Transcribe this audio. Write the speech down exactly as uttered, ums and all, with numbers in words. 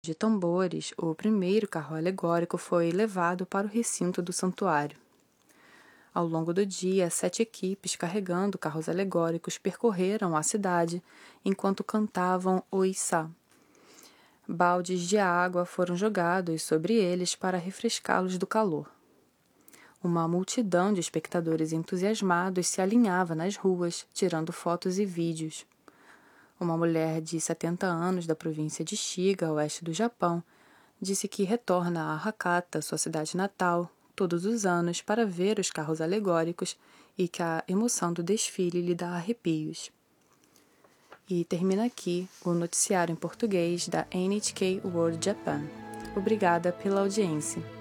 de tambores, o primeiro carro alegórico foi levado para o recinto do santuário. Ao longo do dia, sete equipes carregando carros alegóricos percorreram a cidade enquanto cantavam o Issá. Baldes de água foram jogados sobre eles para refrescá-los do calor. Uma multidão de espectadores entusiasmados se alinhava nas ruas, tirando fotos e vídeos. Uma mulher de setenta anos da província de Shiga, a oeste do Japão, disse que retorna a Hakata, sua cidade natal, todos os anos para ver os carros alegóricos e que a emoção do desfile lhe dá arrepios. E termina aqui o noticiário em português da N H K World Japan. Obrigada pela audiência.